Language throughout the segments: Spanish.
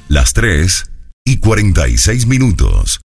Las 3:46.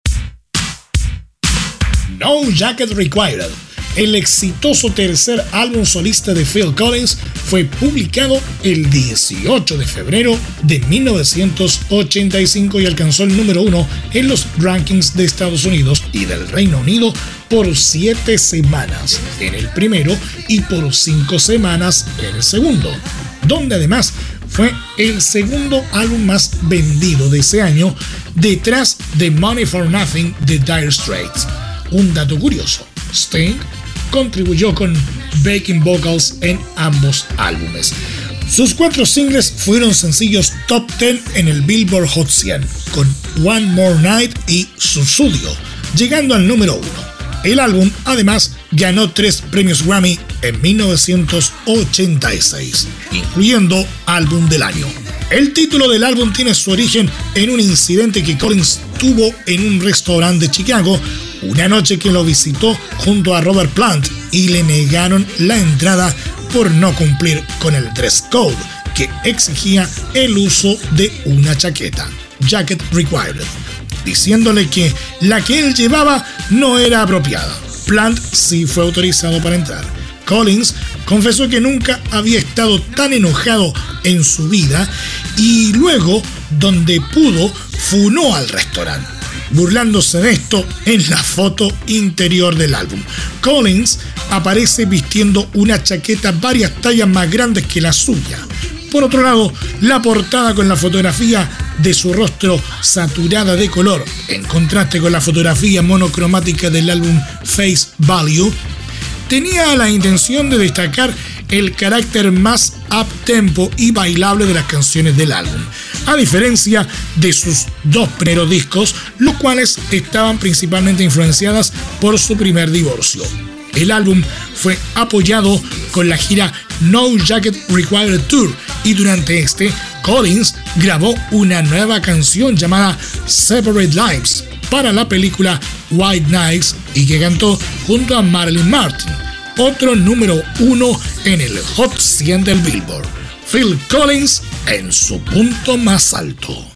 No Jacket Required, el exitoso tercer álbum solista de Phil Collins, fue publicado el 18 de febrero de 1985 y alcanzó el número 1 en los rankings de Estados Unidos y del Reino Unido por 7 semanas en el primero y por 5 semanas en el segundo, donde además fue el segundo álbum más vendido de ese año, detrás de Money for Nothing de Dire Straits. Un dato curioso, Sting contribuyó con backing vocals en ambos álbumes. Sus 4 singles fueron sencillos top 10 en el Billboard Hot 100, con One More Night y Sussudio, llegando al número 1. El álbum, además, ganó 3 premios Grammy en 1986, incluyendo Álbum del Año. El título del álbum tiene su origen en un incidente que Collins tuvo en un restaurante de Chicago una noche que lo visitó junto a Robert Plant y le negaron la entrada por no cumplir con el dress code que exigía el uso de una chaqueta, Jacket Required, diciéndole que la que él llevaba no era apropiada. Plant sí fue autorizado para entrar. Collins confesó que nunca había estado tan enojado en su vida y luego, donde pudo, funó al restaurante, burlándose de esto en la foto interior del álbum. Collins aparece vistiendo una chaqueta varias tallas más grandes que la suya. Por otro lado, la portada con la fotografía de su rostro saturada de color, en contraste con la fotografía monocromática del álbum Face Value, tenía la intención de destacar el carácter más up-tempo y bailable de las canciones del álbum, a diferencia de sus 2 primeros discos, los cuales estaban principalmente influenciadas por su primer divorcio. El álbum fue apoyado con la gira No Jacket Required Tour y durante este, Collins grabó una nueva canción llamada Separate Lives para la película White Nights y que cantó junto a Marilyn Martin, otro número 1 en el Hot 100 del Billboard. Phil Collins en su punto más alto.